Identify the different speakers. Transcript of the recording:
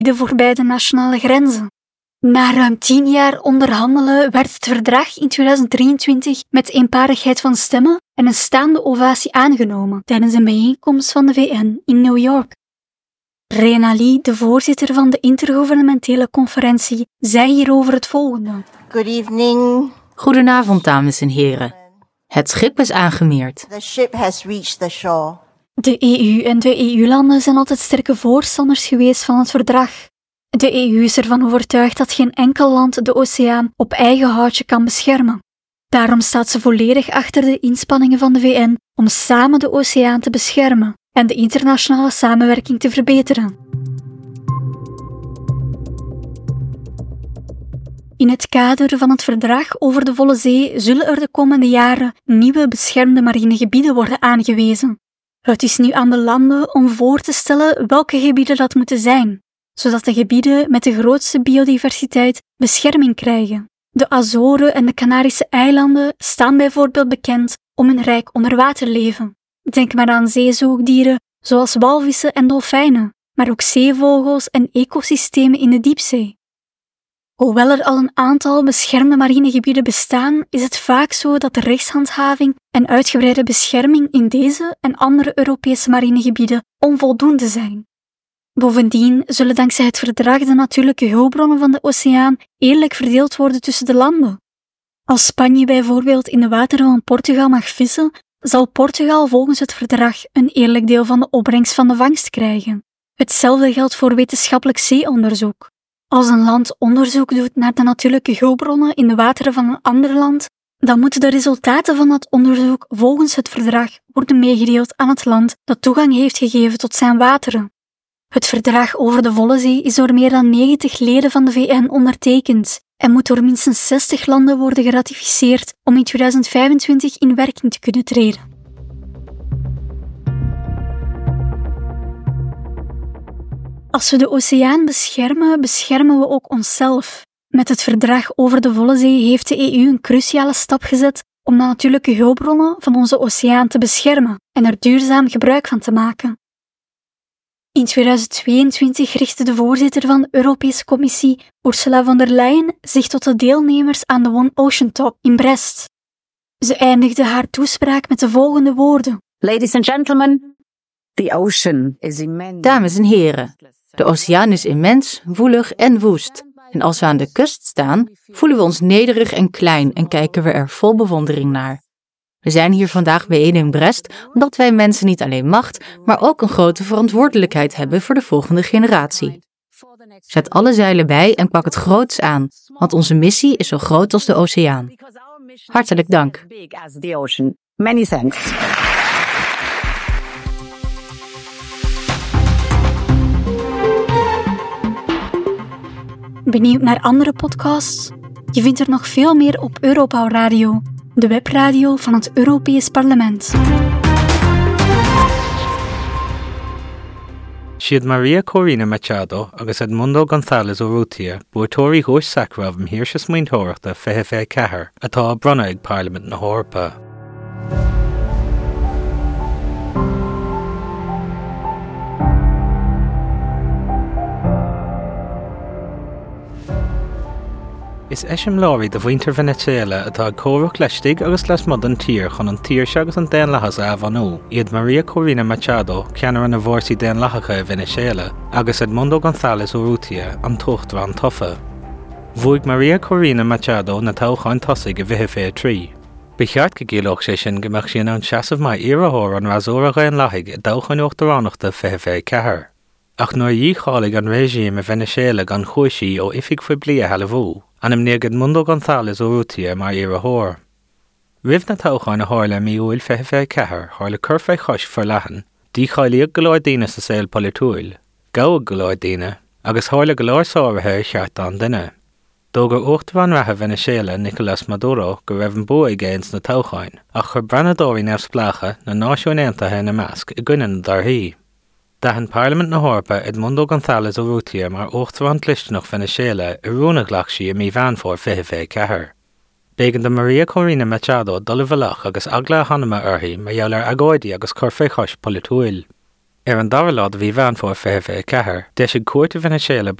Speaker 1: voorbij de nationale grenzen. Na ruim 10 jaar onderhandelen werd het verdrag in 2023 met eenparigheid van stemmen en een staande ovatie aangenomen tijdens een bijeenkomst van de VN in New York. Rena Lee, de voorzitter van de intergouvernementele conferentie, zei hierover het volgende.
Speaker 2: Good evening.
Speaker 3: Goedenavond, dames en heren. Het schip is aangemeerd.
Speaker 2: The ship has reached the shore.
Speaker 1: De EU en de EU-landen zijn altijd sterke voorstanders geweest van het verdrag. De EU is ervan overtuigd dat geen enkel land de oceaan op eigen houtje kan beschermen. Daarom staat ze volledig achter de inspanningen van de VN om samen de oceaan te beschermen en de internationale samenwerking te verbeteren. In het kader van het verdrag over de volle zee zullen er de komende jaren nieuwe beschermde mariene gebieden worden aangewezen. Het is nu aan de landen om voor te stellen welke gebieden dat moeten zijn, zodat de gebieden met de grootste biodiversiteit bescherming krijgen. De Azoren en de Canarische eilanden staan bijvoorbeeld bekend om hun rijk onderwaterleven. Denk maar aan zeezoogdieren zoals walvissen en dolfijnen, maar ook zeevogels en ecosystemen in de diepzee. Hoewel er al een aantal beschermde mariene gebieden bestaan, is het vaak zo dat de rechtshandhaving en uitgebreide bescherming in deze en andere Europese mariene gebieden onvoldoende zijn. Bovendien zullen dankzij het verdrag de natuurlijke hulpbronnen van de oceaan eerlijk verdeeld worden tussen de landen. Als Spanje bijvoorbeeld in de wateren van Portugal mag vissen, zal Portugal volgens het verdrag een eerlijk deel van de opbrengst van de vangst krijgen. Hetzelfde geldt voor wetenschappelijk zeeonderzoek. Als een land onderzoek doet naar de natuurlijke hulpbronnen in de wateren van een ander land, dan moeten de resultaten van dat onderzoek volgens het verdrag worden meegedeeld aan het land dat toegang heeft gegeven tot zijn wateren. Het verdrag over de volle zee is door meer dan 90 leden van de VN ondertekend en moet door minstens 60 landen worden geratificeerd om in 2025 in werking te kunnen treden. Als we de oceaan beschermen, beschermen we ook onszelf. Met het verdrag over de volle zee heeft de EU een cruciale stap gezet om de natuurlijke hulpbronnen van onze oceaan te beschermen en er duurzaam gebruik van te maken. In 2022 richtte de voorzitter van de Europese Commissie, Ursula von der Leyen, zich tot de deelnemers aan de One Ocean Top in Brest. Ze eindigde haar toespraak met de volgende woorden.
Speaker 4: Ladies and gentlemen, the ocean is immense.
Speaker 3: Dames en heren, de oceaan is immens, woelig en woest. En als we aan de kust staan, voelen we ons nederig en klein en kijken we er vol bewondering naar. We zijn hier vandaag bijeen in Brest omdat wij mensen niet alleen macht, maar ook een grote verantwoordelijkheid hebben voor de volgende generatie. Zet alle zeilen bij en pak het groots aan, want onze missie is zo groot als de oceaan. Hartelijk dank.
Speaker 4: Many thanks.
Speaker 1: Benieuwd naar andere podcasts? Je vindt er nog veel meer op Europower Radio, de webradio van het Europees Parlement.
Speaker 5: Siad Maria Corina Machado agus Edmundo González Urrutia buatóirí Ghos Sacra am hirsche smaointeoireachta feithifé cethair atá bronna ag Parliament na Eorpa. Is eisiom láirí do bhaintear Venezuela atá cóireach leistigh agus leis mud an tír chun an tír agus an déan lechas a bhanú. Iad Maria Corina Machado ceanar an bhórsaí déan lechacha i Venezuela agus Edmundo González Urrutia an tucht bhain tofa. Bhuaigh Maria Corina Machado na tochain tosaigh i bhithe fé trí. Ba cheart go gciallóg sé sin gombeadh sin an seasamh mai iarrthóir an rasúra gaon leithaigh i dóchain uachtaránachta fithe fé cethair. Ach nuair díchálaigh an réisím i Venezuela gan chúisí ó ifig faoi blia heilehú. Anam níag Edmundo González Urrutia mar iarrthóir. Ribh na tochain a tharla míúil fithe fé cethair tharla cur fé chois for leathan, díchailíodh go leor daoine sa saol polúil, gabhadh go leor daoine, agus tharla go leor sáirithe i cheartán duine. Dógur uachtarán ratha Venezuela Nicolás Maduro go raibh an bua géins na tochain, ach chur brannadóirí neamhspleacha na náisiúnaontaithe na measc i gcuine na darthaí. Dahan Parliament na Eorpa Edmundo González Urrutia mar uachtarán clisteanach Venezuela i rúnaglach sí a mí bheanfór fithe fé cethair. Bégan de Maria Corina Machado dul bhealach agus agla hanama orthaí mar dheall ar agóidí agus cur fé chois polúil. Ar an dara lád a bhí bhean fór fé cethir, de sig cuairt a Venezuela